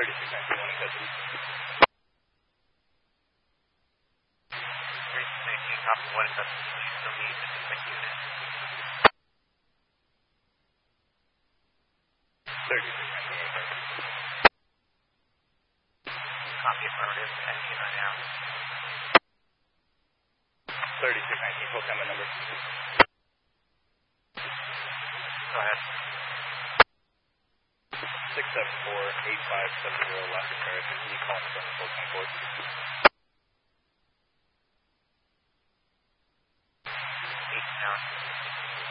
morning, custody. 318, copy 1 custody. Please relieve the movement unit. 3619. Copy affirmative. 10 right now. 3619, full time number. Go ahead. 674-8570 Alaska Paris. Can you call from the 424?